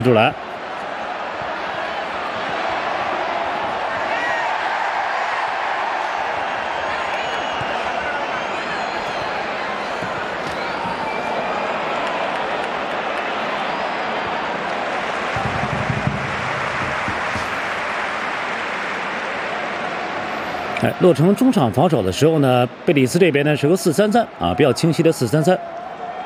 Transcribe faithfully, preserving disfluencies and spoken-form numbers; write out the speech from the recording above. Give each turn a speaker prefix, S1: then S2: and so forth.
S1: 出来。哎，洛城中场防守的时候呢，贝里斯这边呢是个四三三啊，比较清晰的四三三。